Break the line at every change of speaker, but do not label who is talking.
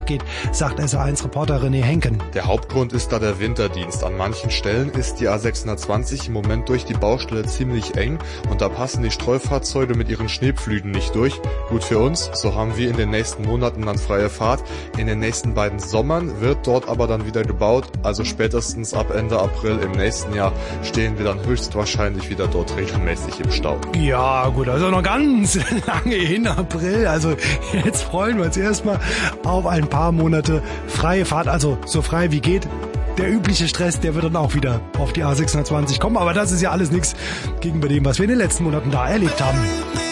abgeht, sagt SA1-Reporter René Henken.
Der Hauptgrund ist da der Winterdienst. An manchen Stellen ist die A620 im Moment durch die Baustelle ziemlich eng und da passen die Streufahrzeuge mit ihren Schneepflügen nicht durch. Gut für uns, so haben wir in den nächsten Monaten dann freie Fahrt. In den nächsten beiden Sommern wird dort aber dann wieder gebaut, also spätestens ab Ende April im nächsten Jahr stehen wir dann höchstwahrscheinlich wieder dort regelmäßig im Stau.
Ja gut, also noch ganz lange hin April, also jetzt freuen wir uns erstmal auf ein paar Monate freie Fahrt, also so frei wie geht. Der übliche Stress, der wird dann auch wieder auf die A620 kommen, aber das ist ja alles nichts gegenüber dem, was wir in den letzten Monaten da erlebt haben.